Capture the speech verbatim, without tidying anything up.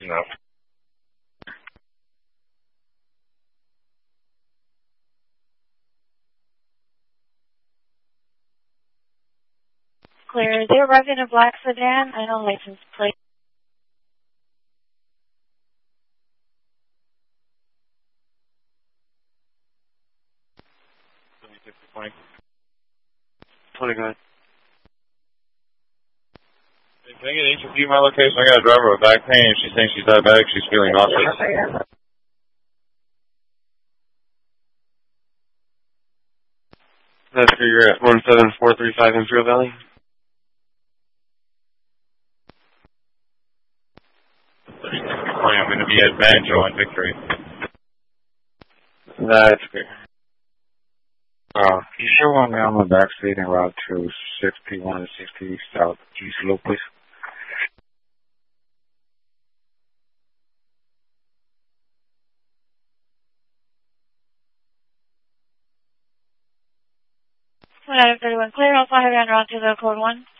No. Clear. They arrived in a black sedan and a license plate. twenty, go ahead. Hey, can I get H P my location? I got a driver with back pain. If she thinks she's diabetic, she's feeling nauseous. That's where you're at, one seven four three five Imperial Valley. I'm going to be at Banjo on Victory. That's good. Uh, you sure want me on the back street and route to sixty-one sixty Southeast Loop, please? one nine thirty-one clear. Also have you on route to the code one.